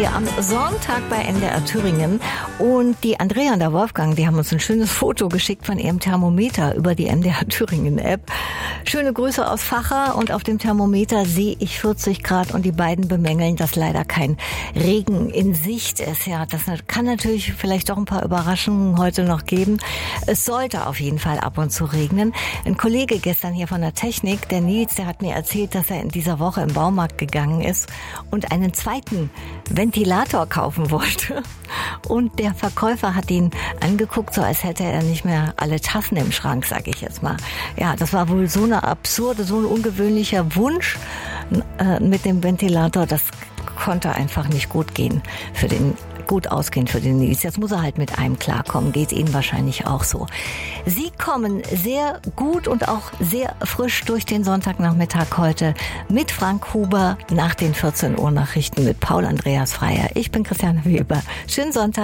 hier am Sonntag bei NDR Thüringen. Und die Andrea und der Wolfgang, die haben uns ein schönes Foto geschickt von ihrem Thermometer über die NDR Thüringen App. Schöne Grüße aus Vacha, und auf dem Thermometer sehe ich 40 Grad und die beiden bemängeln, dass leider kein Regen in Sicht ist. Ja, das kann natürlich vielleicht doch ein paar Überraschungen heute noch geben. Es sollte auf jeden Fall ab und zu regnen. Ein Kollege gestern hier von der Technik, der Nils, der hat mir erzählt, dass er in dieser Woche im Baumarkt gegangen ist und einen zweiten Ventilator kaufen wollte. Und der Verkäufer hat ihn angeguckt, so als hätte er nicht mehr alle Tassen im Schrank, sag ich jetzt mal. Ja, das war wohl so eine absurde, so ein ungewöhnlicher Wunsch mit dem Ventilator. Das konnte einfach nicht gut ausgehen für den Nils. Jetzt muss er halt mit einem klarkommen. Geht Ihnen wahrscheinlich auch so. Sie kommen sehr gut und auch sehr frisch durch den Sonntagnachmittag heute mit Frank Huber nach den 14 Uhr Nachrichten mit Paul Andreas Freier. Ich bin Christiane Weber. Schönen Sonntag.